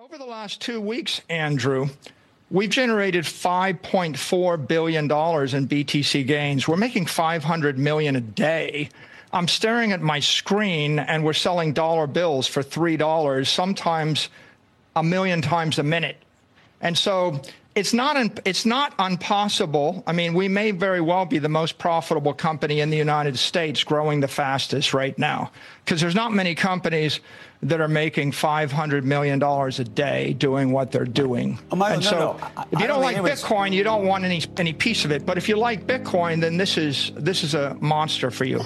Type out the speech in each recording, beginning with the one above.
Over the last 2 weeks, Andrew, we've generated $5.4 billion in BTC gains. We're making $500 million a day. I'm staring at my screen, and we're selling dollar bills for $3, sometimes a million times a minute. And so it's not impossible. I mean, we may very well be the most profitable company in the United States, growing the fastest right now, because there's not many companies that are making $500 million a day doing what they're doing. If you don't like Bitcoin, you don't want any piece of it. But if you like Bitcoin, then this is a monster for you.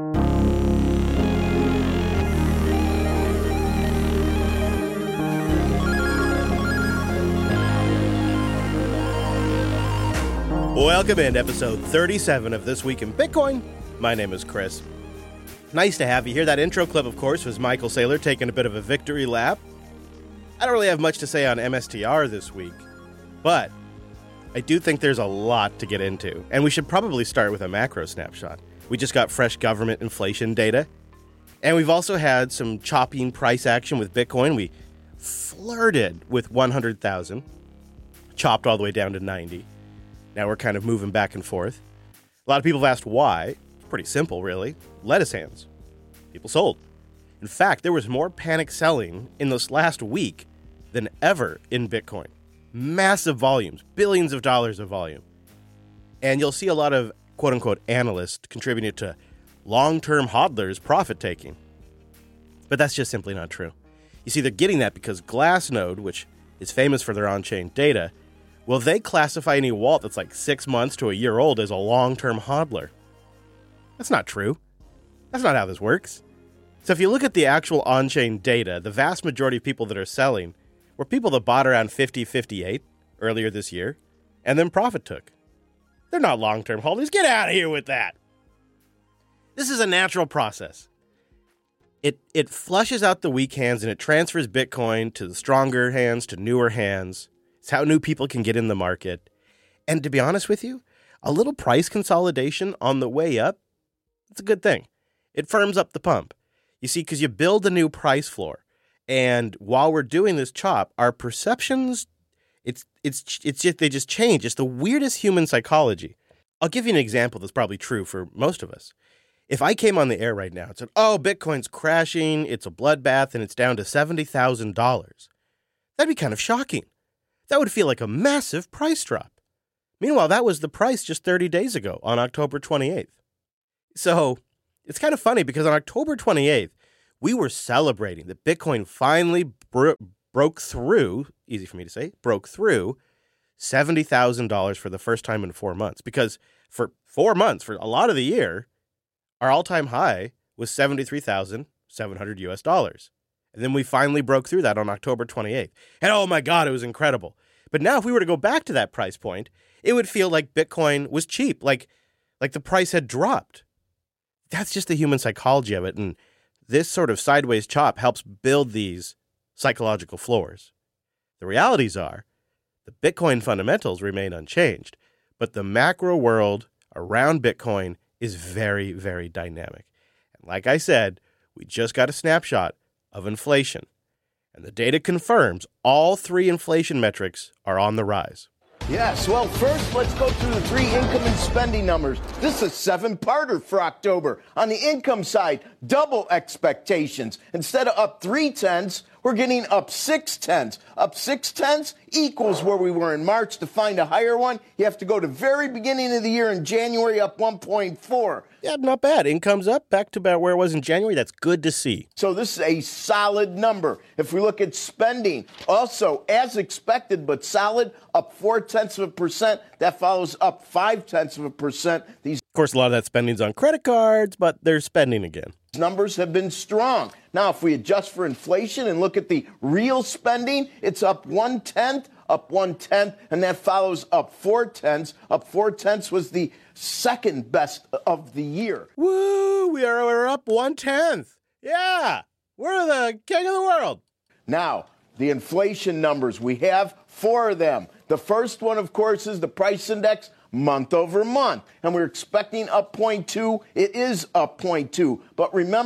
Welcome in episode 37 of This Week in Bitcoin. My name is Chris. Nice to have you here. That intro clip, of course, was Michael Saylor taking a bit of a victory lap. I don't really have much to say on MSTR this week, but I do think there's a lot to get into, and we should probably start with a macro snapshot. We just got fresh government inflation data, and we've also had some chopping price action with Bitcoin. We flirted with 100,000, chopped all the way down to 90. Now we're kind of moving back and forth. A lot of people have asked why. It's pretty simple, really. Lettuce hands. People sold. In fact, there was more panic selling in this last week than ever in Bitcoin. Massive volumes, billions of dollars of volume. And you'll see a lot of quote-unquote analysts contributing to long-term hodlers profit-taking. But that's just simply not true. You see, they're getting that because Glassnode, which is famous for their on-chain data, well, they classify any wallet that's like 6 months to a year old as a long-term hodler. That's not true. That's not how this works. So if you look at the actual on-chain data, the vast majority of people that are selling were people that bought around 50.58 earlier this year and then profit took. They're not long-term holders. Get out of here with that. This is a natural process. It flushes out the weak hands and it transfers Bitcoin to the stronger hands, to newer hands. It's how new people can get in the market. And to be honest with you, a little price consolidation on the way up, it's a good thing. It firms up the pump. You see, because you build a new price floor. And while we're doing this chop, our perceptions, it's just, they just change. It's the weirdest human psychology. I'll give you an example that's probably true for most of us. If I came on the air right now and said, oh, Bitcoin's crashing, it's a bloodbath, and it's down to $70,000, that'd be kind of shocking. That would feel like a massive price drop. Meanwhile, that was the price just 30 days ago on October 28th. So it's kind of funny because on October 28th, we were celebrating that Bitcoin finally broke through, easy for me to say, broke through $70,000 for the first time in 4 months. Because for 4 months, for a lot of the year, our all-time high was $73,700 US. And then we finally broke through that on October 28th. And oh my God, it was incredible. But now if we were to go back to that price point, it would feel like Bitcoin was cheap, like the price had dropped. That's just the human psychology of it. And this sort of sideways chop helps build these psychological floors. The realities are the Bitcoin fundamentals remain unchanged, but the macro world around Bitcoin is very, very dynamic. And like I said, we just got a snapshot of inflation. And the data confirms all three inflation metrics are on the rise. Yes, well, first, let's go through the three income and spending numbers. This is a seven-parter for October. On the income side, double expectations. Instead of up 0.3, we're getting up 0.6. Up 0.6 equals where we were in March. To find a higher one, you have to go to very beginning of the year in January, up 1.4. Yeah, not bad. Income's up back to about where it was in January. That's good to see. So this is a solid number. If we look at spending, also as expected but solid, up 0.4%. That follows up 0.5%. Of course, a lot of that spending's on credit cards, but they're spending again. Numbers have been strong. Now, if we adjust for inflation and look at the real spending, it's up 0.1%, and that follows up 0.4. Up 0.4 was the second best of the year. Woo! We're up 0.1. Yeah, we're the king of the world. Now, the inflation numbers, we have four of them. The first one, of course, is the price index month over month, and we're expecting up 0.2. It is up 0.2. But remember,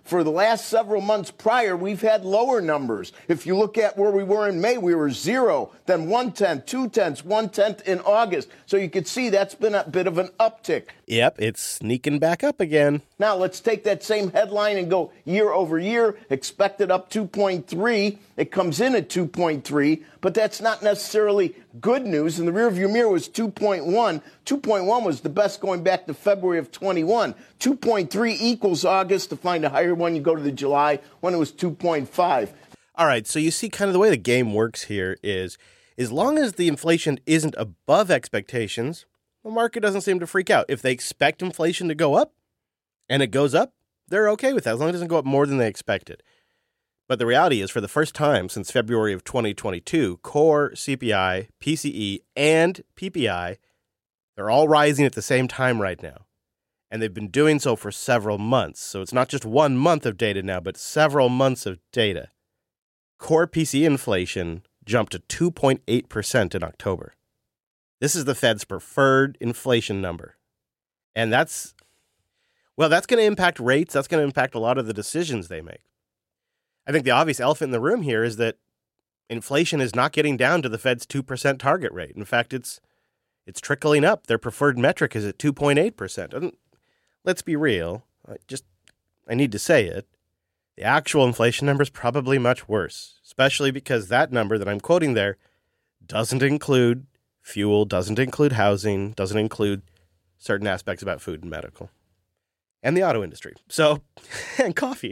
for the last several months prior, we've had lower numbers. If you look at where we were in May, we were 0, then 1/10, 2/10, 1/10 in August. So you can see that's been a bit of an uptick. Yep, it's sneaking back up again. Now let's take that same headline and go year over year, expected up 2.3. It comes in at 2.3, but that's not necessarily good news. And the rearview mirror was 2.1. 2.1 was the best going back to February of 21. 2.3 equals August. To find a higher one, you go to the July when it was 2.5. All right, so you see kind of the way the game works here is as long as the inflation isn't above expectations, the market doesn't seem to freak out. If they expect inflation to go up and it goes up, they're okay with that as long as it doesn't go up more than they expected. But the reality is, for the first time since February of 2022, core CPI, PCE, and PPI, they're all rising at the same time right now. And they've been doing so for several months. So it's not just 1 month of data now, but several months of data. Core PCE inflation jumped to 2.8% in October. This is the Fed's preferred inflation number. And that's going to impact rates. That's going to impact a lot of the decisions they make. I think the obvious elephant in the room here is that inflation is not getting down to the Fed's 2% target rate. In fact, it's trickling up. Their preferred metric is at 2.8%. And let's be real. I need to say it. The actual inflation number is probably much worse, especially because that number that I'm quoting there doesn't include fuel, doesn't include housing, doesn't include certain aspects about food and medical. And the auto industry. So, and coffee.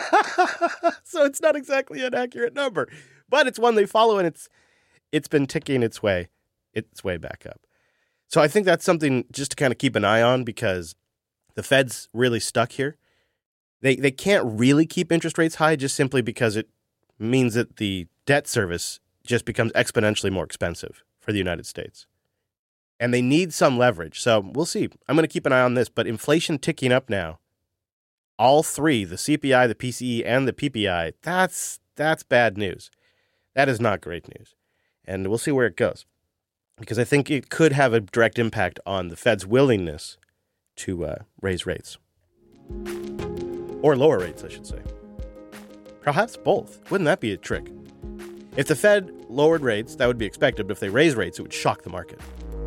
So it's not exactly an accurate number, but it's one they follow, and it's been ticking its way back up. So I think that's something just to kind of keep an eye on because the Fed's really stuck here. They can't really keep interest rates high just simply because it means that the debt service just becomes exponentially more expensive for the United States. And they need some leverage. So we'll see. I'm going to keep an eye on this. But inflation ticking up now, all three, the CPI, the PCE, and the PPI, that's bad news. That is not great news. And we'll see where it goes. Because I think it could have a direct impact on the Fed's willingness to raise rates. Or lower rates, I should say. Perhaps both. Wouldn't that be a trick? If the Fed lowered rates, that would be expected. But if they raise rates, it would shock the market.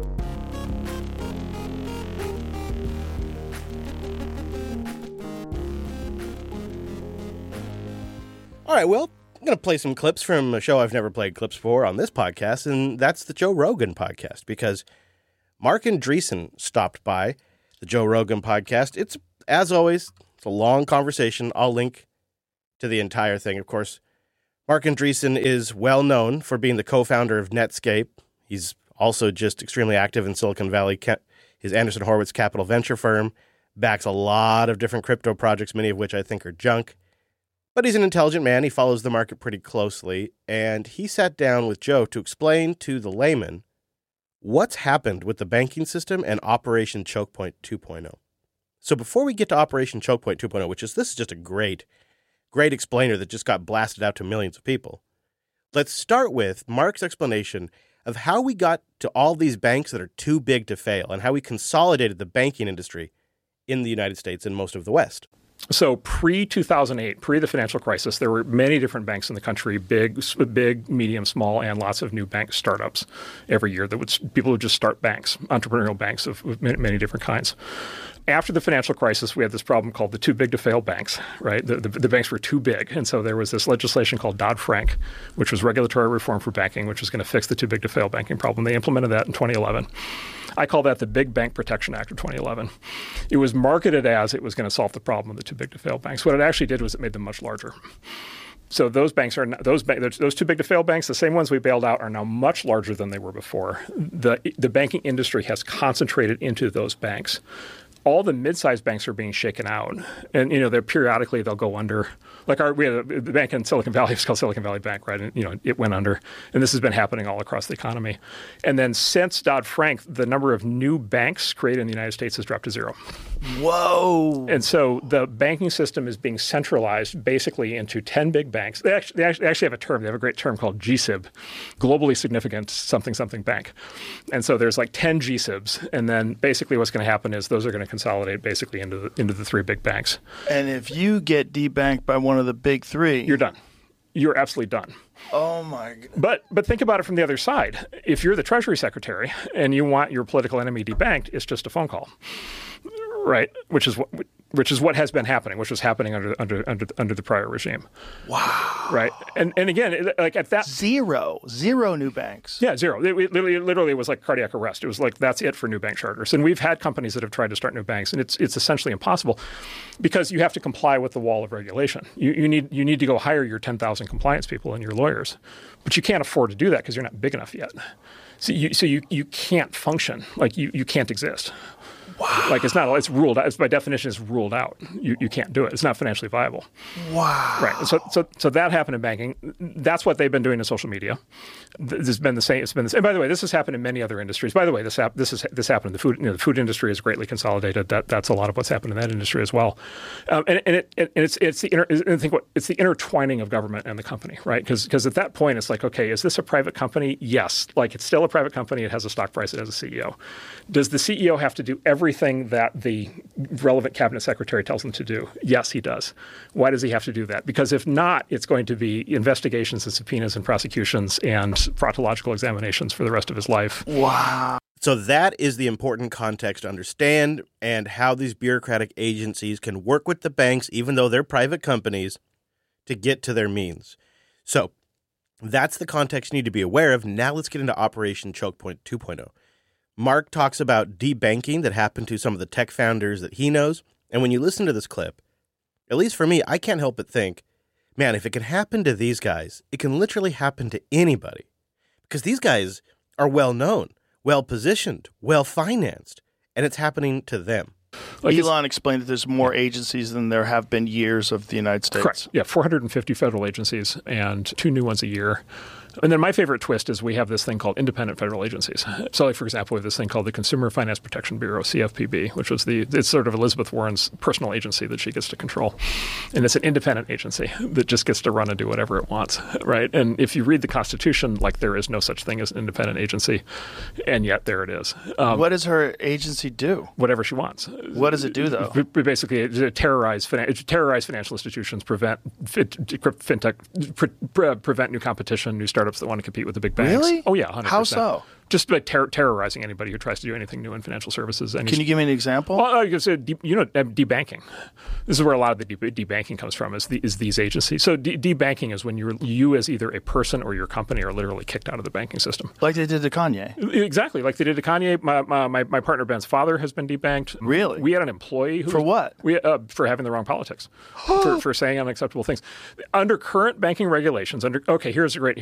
All right, well, I'm going to play some clips from a show I've never played clips for on this podcast, and that's the Joe Rogan podcast, because Marc Andreessen stopped by the Joe Rogan podcast. It's, as always, it's a long conversation. I'll link to the entire thing. Of course, Marc Andreessen is well known for being the co-founder of Netscape. He's also just extremely active in Silicon Valley. His Andreessen Horowitz capital venture firm backs a lot of different crypto projects, many of which I think are junk. But he's an intelligent man. He follows the market pretty closely. And he sat down with Joe to explain to the layman what's happened with the banking system and Operation Choke Point 2.0. So before we get to Operation Choke Point 2.0, this is just a great explainer that just got blasted out to millions of people, let's start with Marc's explanation of how we got to all these banks that are too big to fail and how we consolidated the banking industry in the United States and most of the West. So pre-2008, pre the financial crisis, there were many different banks in the country, big, medium, small, and lots of new bank startups every year. People would just start banks, entrepreneurial banks of many different kinds. After the financial crisis, we had this problem called the too big to fail banks, right? The banks were too big. And so there was this legislation called Dodd-Frank, which was regulatory reform for banking, which was going to fix the too big to fail banking problem. They implemented that in 2011. I call that the Big Bank Protection Act of 2011. It was marketed as it was going to solve the problem of the too big to fail banks. What it actually did was it made them much larger. So those banks are those too big to fail banks, the same ones we bailed out, are now much larger than they were before. The banking industry has concentrated into those banks. All the mid-sized banks are being shaken out, and they're periodically they'll go under. Like we had a bank in Silicon Valley, it's called Silicon Valley Bank, right? And it went under, and this has been happening all across the economy. And then since Dodd-Frank, the number of new banks created in the United States has dropped to zero. Whoa! And so the banking system is being centralized basically into 10 big banks. They actually have a term. They have a great term called GSIB, globally significant something bank. And so there's like 10 GSIBs, and then basically what's going to happen is those are going to consolidate basically into the three big banks. And if you get debanked by one of the big three, You're done. You're absolutely done. oh my God. But think about it from the other side. If you're the Treasury Secretary and you want your political enemy debanked, it's just a phone call, right? Which is what has been happening, which was happening under the prior regime. Wow. Right. And again, like at that Zero new banks. Yeah, zero. It literally was like cardiac arrest. It was like that's it for new bank charters. And we've had companies that have tried to start new banks, and it's essentially impossible because you have to comply with the wall of regulation. You need to go hire your 10,000 compliance people and your lawyers, but you can't afford to do that because you're not big enough yet. So you can't function. Like you can't exist. Wow. Like it's ruled out. It's by definition, it's ruled out. You can't do it. It's not financially viable. Wow. Right. So that happened in banking. That's what they've been doing in social media. This has been the same. It's been the same. And by the way, this has happened in many other industries. By the way, this happened in the food. The food industry is greatly consolidated. That's a lot of what's happened in that industry as well. It's the intertwining of government and the company, right? Because at that point, it's like, okay, is this a private company? Yes. Like it's still a private company. It has a stock price. It has a CEO. Does the CEO have to do everything that the relevant cabinet secretary tells him to do? Yes, he does. Why does he have to do that? Because if not, it's going to be investigations and subpoenas and prosecutions and proctological examinations for the rest of his life. Wow. So that is the important context to understand and how these bureaucratic agencies can work with the banks, even though they're private companies, to get to their means. So that's the context you need to be aware of. Now let's get into Operation Choke Point 2.0. Mark talks about debanking that happened to some of the tech founders that he knows. And when you listen to this clip, at least for me, I can't help but think, man, if it can happen to these guys, it can literally happen to anybody. Because these guys are well-known, well-positioned, well-financed, and it's happening to them. Like Elon explained that there's more agencies than there have been years of the United States. Correct. Yeah, 450 federal agencies and 2 new ones a year. And then my favorite twist is we have this thing called independent federal agencies. So like, for example, we have this thing called the Consumer Finance Protection Bureau, CFPB, which was it's sort of Elizabeth Warren's personal agency that she gets to control. And it's an independent agency that just gets to run and do whatever it wants, right? And if you read the Constitution, like there is no such thing as an independent agency, and yet there it is. What does her agency do? Whatever she wants. What does it do, though? Basically, terrorize financial institutions, prevent fintech, prevent new competition, new startups that want to compete with the big banks. Really? Oh, yeah, 100%. How so? Just like terrorizing anybody who tries to do anything new in financial services. Can you give me an example? Well, I guess, debanking. This is where a lot of the debanking comes from, is these agencies. So debanking is when you as either a person or your company are literally kicked out of the banking system. Like they did to Kanye. Exactly, like they did to Kanye. My partner Ben's father has been debanked. Really? We had an employee who For what? For having the wrong politics, for saying unacceptable things. Under current banking regulations, here's a great